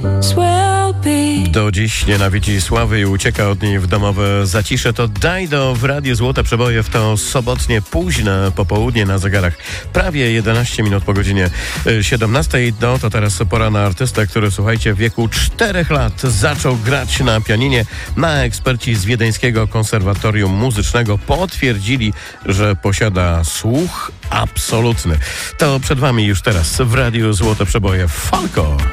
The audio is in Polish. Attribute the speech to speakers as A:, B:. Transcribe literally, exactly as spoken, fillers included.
A: Do dziś nienawidzi sławy i ucieka od niej w domowe zacisze. To Dido w Radiu Złote Przeboje w to sobotnie późne popołudnie na zegarach. Prawie jedenaście minut po godzinie siedemnastej. No to teraz pora na artystę, który, słuchajcie, w wieku czterech lat zaczął grać na pianinie. Na eksperci z Wiedeńskiego Konserwatorium Muzycznego potwierdzili, że posiada słuch absolutny. To przed wami już teraz w Radiu Złote Przeboje Falco.